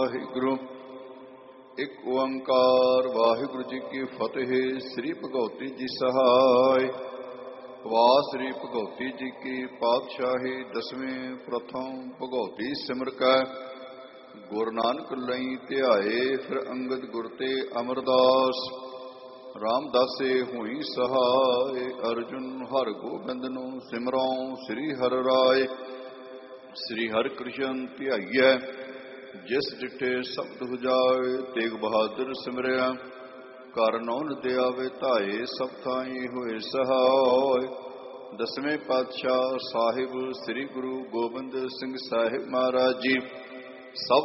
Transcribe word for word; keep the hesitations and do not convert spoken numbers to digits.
ਵਾਹਿਗੁਰੂ ਇੱਕ ਓੰਕਾਰ ਵਾਹਿਗੁਰੂ ਜੀ ਕੀ ਫਤਿਹ। ਸ੍ਰੀ ਭਗਉਤੀ ਜੀ ਸਹਾਇ। ਵਾਹ ਸ੍ਰੀ ਭਗਉਤੀ ਜੀ ਕੀ ਪਾਤਸ਼ਾਹੀ। ਦਸਵੇਂ ਪ੍ਰਥਮ ਭਗਉਤੀ ਸਿਮਰ ਕੈ ਗੁਰੂ ਨਾਨਕ ਲਈ ਧਿਆਏ। ਫਿਰ ਅੰਗਦ ਗੁਰ ਤੇ ਅਮਰਦਾਸ ਰਾਮਦਾਸੇ ਹੋਈ ਸਹਾਇ। ਅਰਜੁਨ ਹਰਿ ਗੋਬਿੰਦ ਨੂੰ ਸਿਮਰਉ ਸ੍ਰੀ ਹਰਿ ਰਾਏ। ਸ੍ਰੀ ਹਰਿ ਕ੍ਰਿਸ਼ਨ ਧਿਆਈਐ ਜਿਸ ਡਿਠੇ ਸ਼ਬਦ ਹੁਜਾਏ। ਤੇਗ ਬਹਾਦਰ ਸਿਮਰਿਆ ਕਰ ਨੌਨ ਦਿਆਵੇ ਧਾਏ। ਸਭ ਥਾਈ ਹੋਏ ਸਹਾਇ। ਦਸਵੇਂ ਪਾਤਸ਼ਾਹ ਸਾਹਿਬ ਸ੍ਰੀ ਗੁਰੂ ਗੋਬਿੰਦ ਸਿੰਘ ਸਾਹਿਬ ਮਹਾਰਾਜ ਜੀ ਸਭ